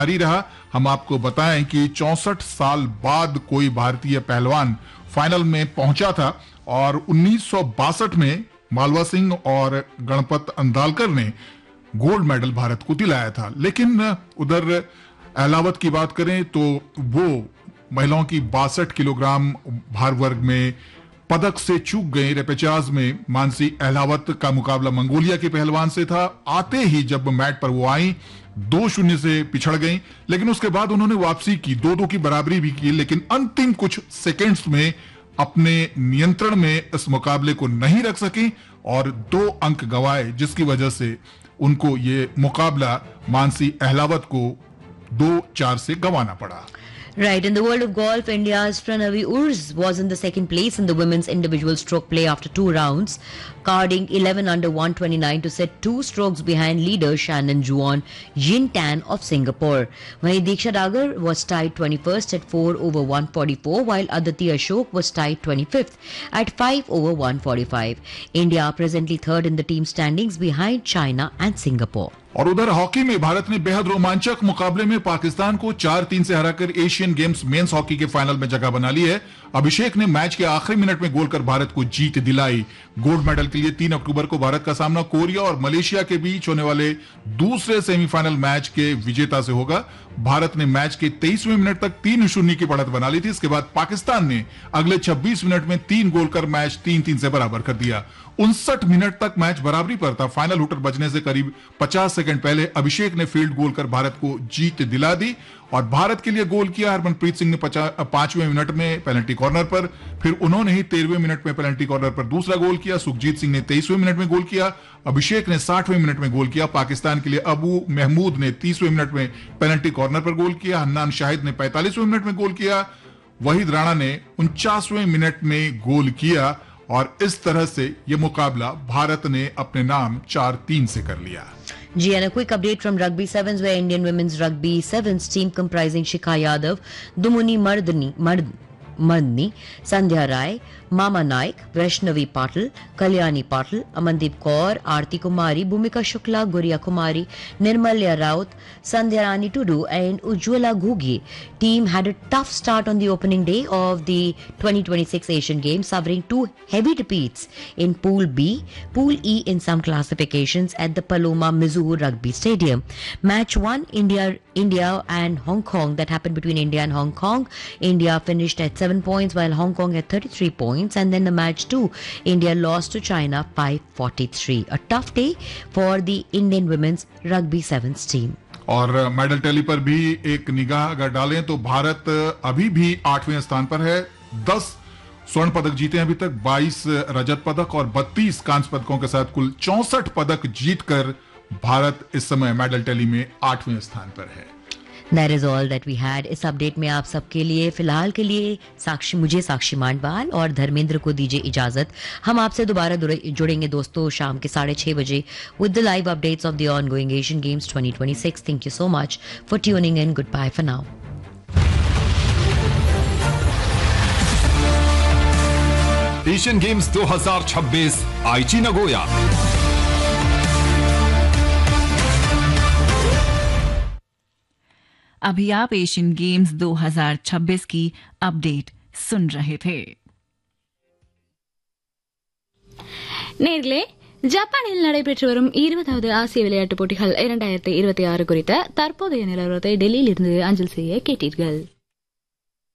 जारी रहा। हम आपको बताएं कि 64 साल बाद कोई भारतीय पहलवान फाइनल में पहुंचा था और 1962 में मालवा सिंह और गणपत अंदालकर ने गोल्ड मेडल भारत को दिलाया था। लेकिन उधर अहलावत की बात करें तो वो महिलाओं की 62 किलोग्राम भार वर्ग में पदक से चूक गए। रेपेचाज में मानसी अहलावत का मुकाबला मंगोलिया के पहलवान से था। आते ही जब मैट पर वो आई 2-0 से पिछड़ गई, लेकिन उसके बाद उन्होंने वापसी की, 2-2 की बराबरी भी की, लेकिन अंतिम कुछ सेकंड्स में अपने नियंत्रण में इस मुकाबले को नहीं रख सकी और 2 अंक गंवाए, जिसकी वजह से उनको ये मुकाबला मानसी अहलावत को 2-4 से गंवाना पड़ा। Right. In the world of golf, India's Pranavi Urs was in the second place in the women's individual stroke play after 2 rounds, carding 11 under 129 to set 2 strokes behind leader Shannon Juan Yintan of Singapore. Wahi Diksha Dagar was tied 21st at 4 over 144, while Aditi Ashok was tied 25th at 5 over 145. India presently third in the team standings behind China and Singapore. और उधर hockey में भारत ने बेहद रोमांचक मुकाबले में पाकिस्तान को 4-3 से हराकर एशियन गेम्स मेंस हॉकी के फाइनल में जगह बना ली है। अभिषेक ने मैच के आखिरी मिनट में गोल कर भारत को जीत दिलाई। गोल्ड मेडल के लिए 3 अक्टूबर को भारत का सामना कोरिया और मलेशिया के बीच होने वाले दूसरे सेमीफाइनल मैच के विजेता से होगा। भारत ने मैच के 23वें मिनट तक 3-0 की बढ़त बना ली थी। इसके बाद पाकिस्तान ने अगले 26 मिनट में 3 गोल कर मैच 3-3 से बराबर कर दिया। 59 मिनट तक मैच बराबरी पर था। फाइनल हुटर बजने से करीब 50 सेकंड पहले अभिषेक ने फील्ड गोल कर भारत को जीत दिला दी और भारत के लिए गोल किया हरमनप्रीत सिंह ने 5वें मिनट में पेनल्टी कॉर्नर पर, फिर उन्होंने ही 13वें मिनट में पेनल्टी कॉर्नर पर दूसरा गोल किया। सुखजीत सिंह ने 23वें मिनट में गोल किया। अभिषेक ने 60वें मिनट में गोल किया। पाकिस्तान के लिए अबू महमूद ने 30वें मिनट में पेनल्टी कॉर्नर पर गोल किया। हन्नान शाहिद ने 45वें मिनट में गोल किया। वहीद राणा ने 49वें मिनट में गोल किया और इस तरह से यह मुकाबला भारत ने अपने नाम 4-3 से कर लिया। G, and a quick update from Rugby Sevens, where Indian women's Rugby Sevens team comprising Shikha Yadav, Dumuni Mardni, Sandhya Rai, Mama Naik, Vaishnavi Patil, Kalyani Patil, Amandeep Kaur, Aarti Kumari, Bhumika Shukla, Guria Kumari, Nirmalya Raut, Sandhya Rani Tudu and Ujjwala Ghugi. Team had a tough start on the opening day of the 2026 Asian Games, suffering 2 heavy defeats in Pool B, Pool E in some classifications at the Paloma Mizzou Rugby Stadium. Match 1, India and Hong Kong, that happened between India and Hong Kong. India finished at 7 points while Hong Kong had 33 points. And then the match 2, India lost to China 543. A tough day for the Indian women's Rugby Sevens team. और medal tally पर भी एक निगाह अगर डालें तो भारत अभी भी 8वें स्थान पर है। 10 स्वर्ण पदक जीते हैं अभी तक, 22 रजत पदक और 32 कांस्य पदकों के साथ कुल 64 पदक जीतकर भारत इस समय मेडल टैली में 8वें स्थान पर है। That is all that we had. इस अपडेट में आप सबके लिए फिलहाल के लिए मुझे साक्षी मांडवाल और धर्मेंद्र को दीजिए इजाजत। हम आपसे दोबारा जुड़ेंगे दोस्तों शाम के 6:30 बजे with the live updates of the ongoing Asian Games 2026. Thank you so much for tuning in. Goodbye for now. Asian Games 2026 आईची नगोया। अभी आप एशियन गेम्स 2026 की अपडेट सुन रहे थे। நேர்களே, ஜப்பானில் நடைபெற்று வரும் 20வது ஆசிய விளையாட்டுப் போட்டிகள் 2026 குறித்த தற்போதைய நிலவரத்தை டெல்லியிலிருந்து அஞ்சல் செய்ய கேட்டீர்கள்.